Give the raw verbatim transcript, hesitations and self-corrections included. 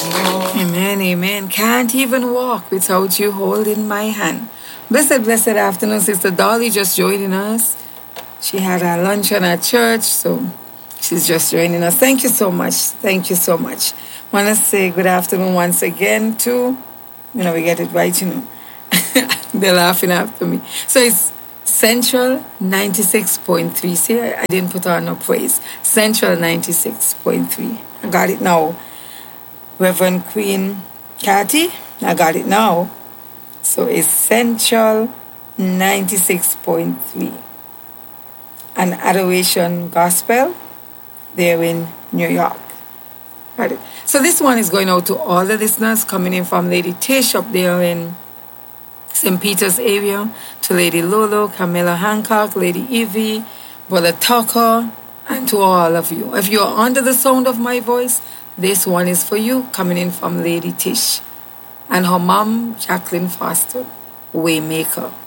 Amen, amen. Can't even walk without you holding my hand. Blessed, blessed afternoon, Sister Dolly just joining us. She had her luncheon at church, so she's just joining us. Thank you so much. Thank you so much. Want to say good afternoon once again to, you know, we get it right, you know. They're laughing after me. So it's Central ninety-six point three. See, I didn't put on no praise. Central ninety-six point three. I got it now. Reverend Queen Cathy, I got it now. So it's Central ninety-six point three. An Adoration Gospel there in New York. Right. So this one is going out to all the listeners coming in from Lady Tish up there in Saint Peter's area, to Lady Lolo, Camilla Hancock, Lady Evie, Brother Tucker, and to all of you. If you're under the sound of my voice, this one is for you, coming in from Lady Tish and her mom, Jacqueline Foster, Waymaker.